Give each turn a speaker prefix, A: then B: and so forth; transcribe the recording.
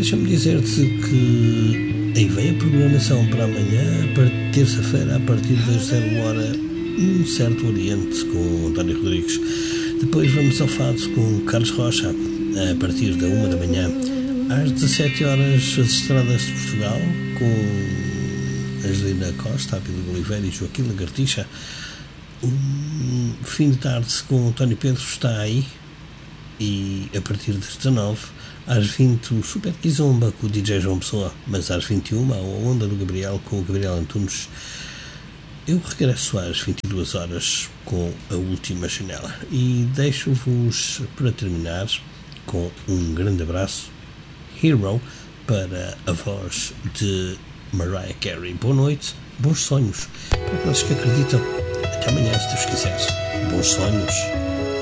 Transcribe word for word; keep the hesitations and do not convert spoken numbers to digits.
A: deixa-me dizer-te que aí vem a programação para amanhã, para terça-feira, a partir das zero hora, um certo Oriente, com António Rodrigues. Depois vamos ao fado com Carlos Rocha, a partir da uma da manhã. Às dezassete horas, as estradas de Portugal, com Angelina Costa, Abílio Oliveira e Joaquim Lagartixa. Um fim de tarde com António Pedro está aí. E a partir das dezanove, às vinte, o Super Kizomba com o D J João Pessoa. Mas às vinte e uma, a Onda do Gabriel com o Gabriel Antunes. Eu regresso às vinte e duas horas com a última janela. E deixo-vos, para terminar, com um grande abraço, Hero, para a voz de Mariah Carey. Boa noite, bons sonhos. Para aqueles que acreditam, até amanhã, se Deus quiser. Bons sonhos.